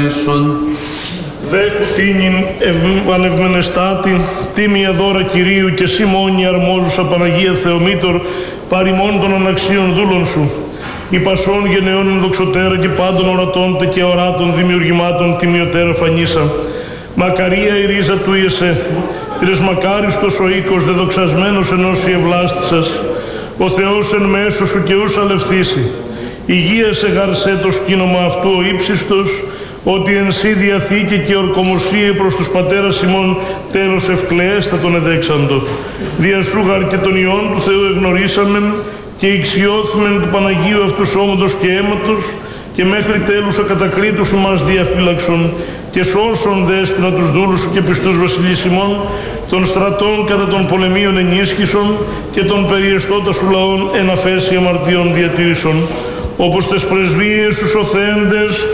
ελέησον. Δέχου τίνην ανευμενεστάτη, τίμια δώρα Κυρίου και εσύ μόνη αρμόζουσα Παναγία Θεομήτωρ, παρημών των αναξίων δούλων σου. Η πασών γενεών ενδοξωτέρα και πάντων ορατών και οράτων δημιουργημάτων τιμιωτέρα φανίσα. Μακαρία η ρίζα του Ιεσέ, τρες μακάριστος ο οίκος δεδοξασμένος ενός η ευλάστησας. Ο Θεός εν μέσω σου και ούς αλευθύσει. Υγείας εγαρσέ το σκήνομα αυτού ο ύψιστος, ότι εν σύ διαθήκε και ορκομοσίε προς τους πατέρας ημών τέλος ευκλαιέστατον εδέξαντο. Δια σου γαρ και των ιών του Θεού εγνωρίσαμεν και ηξιώθημεν του Παναγίου αυτού σώματος και αίματος και μέχρι τέλους ακατακρίτους ημάς διαφύλαξον και σώσον δέσποινα τους δούλους σου και πιστούς βασιλείς ημών, των στρατών κατά των πολεμίων ενίσχυσον και των περιεστώτα σου λαών εν αφέση αμαρτίων διατήρησον. Όπως τες πρεσβείες σου σωθέντες